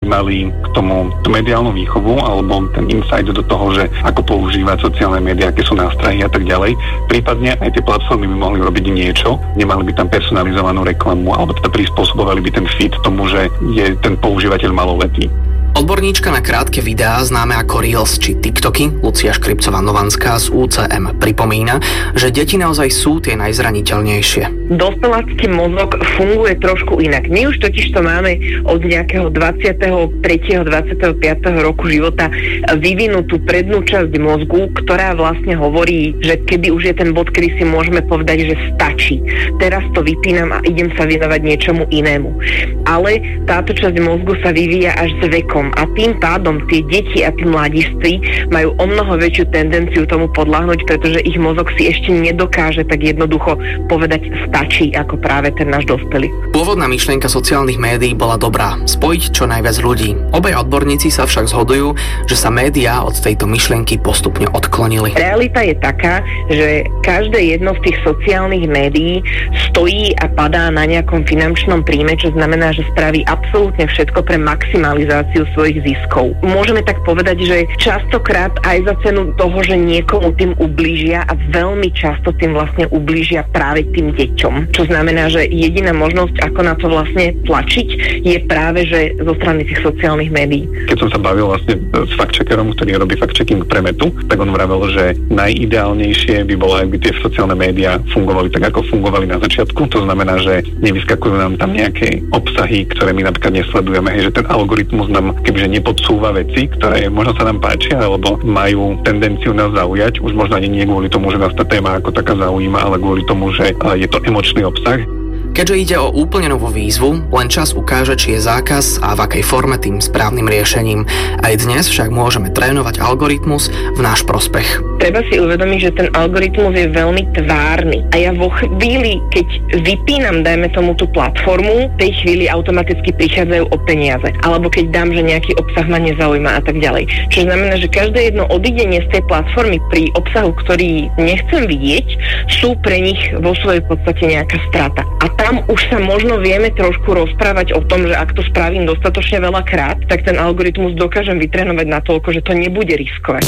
mali k tomu tú mediálnu výchovu alebo ten insight do toho, že ako používať sociálne médiá, aké sú nástrahy a tak ďalej. Prípadne aj tie platformy by mohli robiť niečo, nemali by tam personalizovanú reklamu alebo teda prispôsobovali by ten feed tomu, že je ten používateľ maloletý. Odborníčka na krátke videá, známe ako Reels či TikToky, Lucia Škripcová-Novanská z UCM pripomína, že deti naozaj sú tie najzraniteľnejšie. Dospelácky mozog funguje trošku inak. My už totiž to máme od nejakého 23. 25. roku života vyvinutú prednú časť mozgu, ktorá vlastne hovorí, že kedy už je ten bod, kedy si môžeme povedať, že stačí. Teraz to vypínam a idem sa venovať niečomu inému. Ale táto časť mozgu sa vyvíja až s vekom. A tým pádom tie deti a tí mladiství majú omnoho väčšiu tendenciu tomu podľahnúť, pretože ich mozog si ešte nedokáže tak jednoducho povedať stačí, ako práve ten náš dospelý. Pôvodná myšlienka sociálnych médií bola dobrá, spojiť čo najviac ľudí. Obaja odborníci sa však zhodujú, že sa médiá od tejto myšlienky postupne odklonili. Realita je taká, že každé jedno z tých sociálnych médií stojí a padá na nejakom finančnom príjme, čo znamená, že spraví absolútne všetko pre maximalizáciu svojich ziskov. Môžeme tak povedať, že častokrát aj za cenu toho, že niekomu tým ublížia a veľmi často tým vlastne ublížia práve tým deťom. Čo znamená, že jediná možnosť, ako na to vlastne tlačiť, je práve, že zo strany tých sociálnych médií. Keď som sa bavil vlastne s fact-checkerom, ktorý robí fact-checking pre Metu, tak on vravel, že najideálnejšie by bolo, ak by tie sociálne médiá fungovali tak, ako fungovali na začiatku. To znamená, že nevyskakujú nám tam nejaké obsahy, ktoré my napríklad nesledujeme, že ten algoritmus nám kebyže nepodsúva veci, ktoré možno sa nám páčia, alebo majú tendenciu nás zaujať, už možno ani nie kvôli tomu, že nás tá téma ako taká zaujíma, ale kvôli tomu, že je to emočný obsah. Keďže ide o úplne novú výzvu, len čas ukáže, či je zákaz a v akej forme tým správnym riešením. Aj dnes však môžeme trénovať algoritmus v náš prospech. Treba si uvedomiť, že ten algoritmus je veľmi tvárny. A ja vo chvíli, keď vypínam, dajme tomu tú platformu, v tej chvíli automaticky prichádzajú o peniaze. Alebo keď dám, že nejaký obsah ma nezaujíma a tak ďalej. Čo znamená, že každé jedno odidenie z tej platformy pri obsahu, ktorý nechcem vidieť, sú pre nich vo svojej podstate nejaká strata. A tam už sa možno vieme trošku rozprávať o tom, že ak to spravím dostatočne veľa krát, tak ten algoritmus dokážem vytrénovať natoľko, že to nebude riskovať.